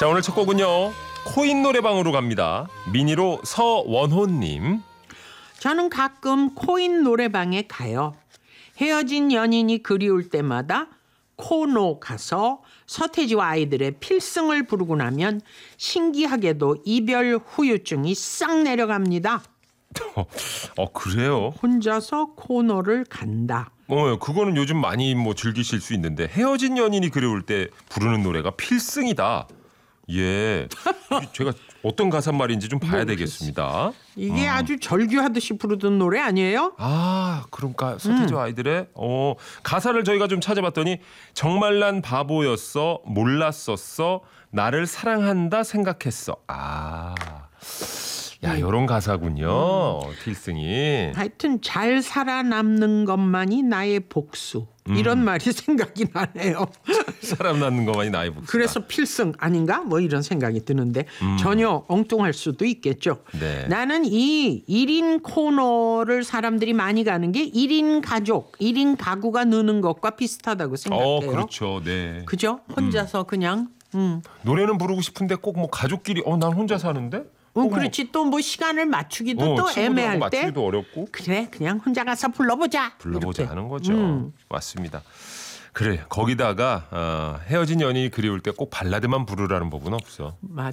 자, 오늘 첫 곡은요. 코인 노래방으로 갑니다. 미니로 서원호님. 저는 가끔 코인 노래방에 가요. 헤어진 연인이 그리울 때마다 코노 가서 서태지와 아이들의 필승을 부르고 나면 신기하게도 이별 후유증이 싹 내려갑니다. 그래요? 혼자서 코노를 간다. 그거는 요즘 많이 즐기실 수 있는데 헤어진 연인이 그리울 때 부르는 노래가 필승이다. 예, 제가 어떤 가사 말인지 좀 봐야 되겠습니다. 이게 아주 절규하듯이 부르던 노래 아니에요? 그러니까 서태지와 아이들의 가사를 저희가 좀 찾아봤더니 정말 난 바보였어, 몰랐었어, 나를 사랑한다 생각했어. 이런 가사군요. 필승이. 하여튼 잘 살아남는 것만이 나의 복수. 이런 말이 생각이 나네요. 사람 낳는 것만이 나의 복수다. 그래서 필승 아닌가? 이런 생각이 드는데 전혀 엉뚱할 수도 있겠죠. 네. 나는 이 1인 코너를 사람들이 많이 가는 게 1인 가족, 1인 가구가 느는 것과 비슷하다고 생각해요. 그렇죠. 네. 그죠? 혼자서 그냥. 노래는 부르고 싶은데 꼭 가족끼리 난 혼자 사는데? 그렇지. 또 시간을 맞추기도 또 애매할 때. 맞추기도 어렵고. 그래, 그냥 혼자 가서 불러보자. 불러보자 이렇게. 하는 거죠. 맞습니다. 그래, 거기다가 헤어진 연인이 그리울 때 꼭 발라드만 부르라는 법은 없어. 맞아.